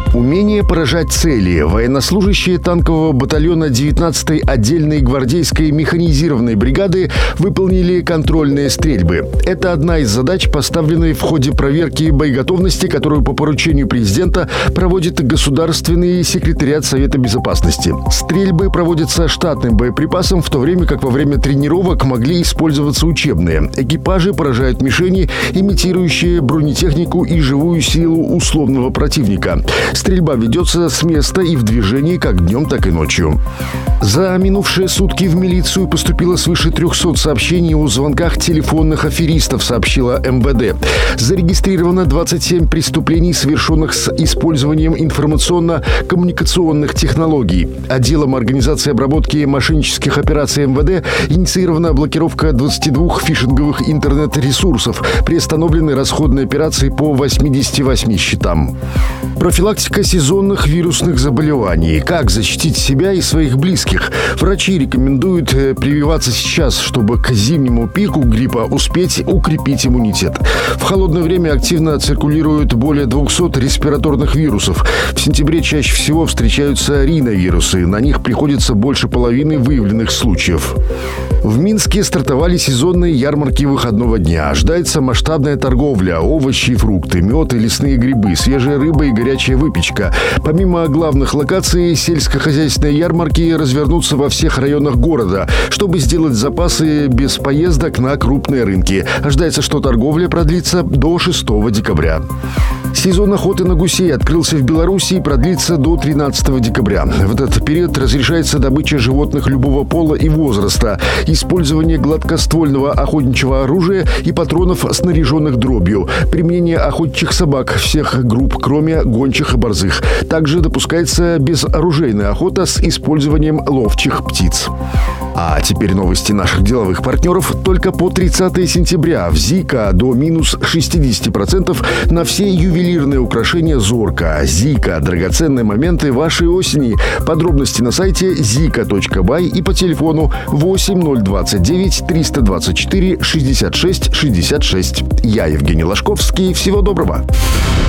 Умение поражать цели. Военнослужащие танкового батальона 19-й отдельной гвардейской механизированной бригады выполнили контрольные стрельбы. Это одна из задач, поставленной в ходе проверки боеготовности, которую по поручению президента проводит Государственный секретариат Совета Безопасности. Стрельбы проводятся штатным боеприпасом, в то время как во время тренировок могли использоваться учебные. Экипажи поражают мишени, имитирующие бронетехнику и живую силу условного противника. Стрельба ведется с места и в движении как днем, так и ночью. За минувшие сутки в милицию поступило свыше 300 сообщений о звонках телефонных аферистов, сообщила МВД. Зарегистрировано 27 преступлений, совершенных с использованием информационно-коммуникационных технологий. Отделом организации обработки мошеннических операций МВД инициирована блокировка 22 фишинговых интернет-ресурсов. Приостановлены расходные операции по 88 счетам. Профилактика сезонных вирусных заболеваний. Как защитить себя и своих близких? Врачи рекомендуют прививаться сейчас, чтобы к зимнему пику гриппа успеть укрепить иммунитет. В холодное время активно циркулируют более 200 респираторных вирусов. В сентябре чаще всего встречаются риновирусы. На них приходится больше половины выявленных случаев. В Минске стартовали сезонные ярмарки выходного дня. Ожидается масштабная торговля: овощи и фрукты, мед и лесные грибы, свежая рыба и горячая выпечка. Помимо главных локаций, сельскохозяйственные ярмарки развернутся во всех районах города, чтобы сделать запасы без поездок на крупные рынки. Ожидается, что торговля продлится до 6 декабря. Сезон охоты на гусей открылся в Беларуси и продлится до 13 декабря. В этот период разрешается добыча животных любого пола и возраста, использование гладкоствольного охотничьего оружия и патронов, снаряженных дробью, применение охотничьих собак всех групп, кроме гончих и борзых. Также допускается безоружейная охота с использованием ловчих птиц. А теперь новости наших деловых партнеров. Только по 30 сентября в Зика до минус 60% на все ювелирные украшения Зорка. Зика – драгоценные моменты вашей осени. Подробности на сайте zika.by и по телефону 8029 324 66 66. Я Евгений Ложковский. Всего доброго.